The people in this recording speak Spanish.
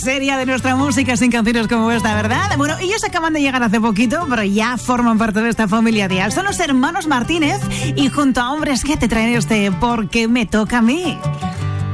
seria de nuestra música sin canciones como esta, ¿verdad? Bueno, ellos acaban de llegar hace poquito, pero ya forman parte de esta familia Dial. Son los hermanos Martínez y junto a Hombres G te traen este Porque me toca a mí.